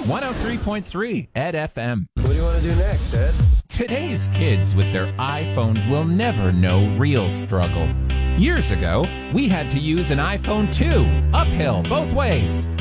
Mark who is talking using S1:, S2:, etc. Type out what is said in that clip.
S1: 103.3 Ed FM.
S2: What do you want to do next, Ed?
S1: Today's kids with their iPhone will never know real struggle. Years ago, we had to use an iPhone 2, uphill, both ways.